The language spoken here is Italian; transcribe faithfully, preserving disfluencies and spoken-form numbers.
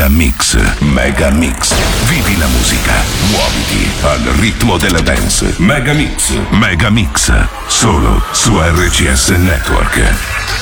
Mega Mix, Mega Mix. Vivi la musica, muoviti al ritmo della dance. Mega Mix, Mega Mix, solo su R C S Network.